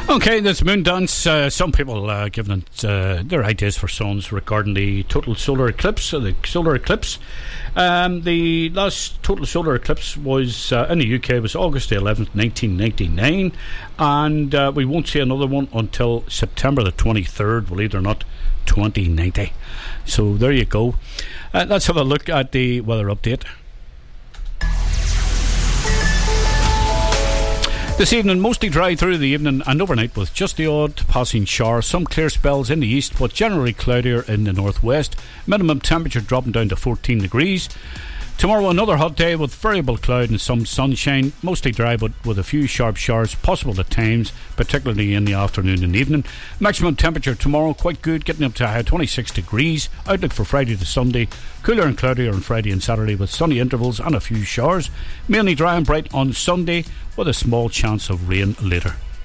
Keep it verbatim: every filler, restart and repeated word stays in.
Okay, this moon dance. Uh, some people uh, giving it, uh, their ideas for songs regarding the total solar eclipse. Uh, the solar eclipse. Um, the last total solar eclipse was uh, in the U K was August the eleventh, nineteen ninety-nine, and uh, we won't see another one until September the twenty-third. Believe it or not, twenty ninety. So there you go. Uh, let's have a look at the weather update. This evening, mostly dry through the evening and overnight with just the odd passing shower. Some clear spells in the east, but generally cloudier in the northwest. Minimum temperature dropping down to fourteen degrees. Tomorrow, another hot day with variable cloud and some sunshine. Mostly dry, but with a few sharp showers possible at times, particularly in the afternoon and evening. Maximum temperature tomorrow, quite good, getting up to a high twenty-six degrees. Outlook for Friday to Sunday, cooler and cloudier on Friday and Saturday with sunny intervals and a few showers. Mainly dry and bright on Sunday, with a small chance of rain later.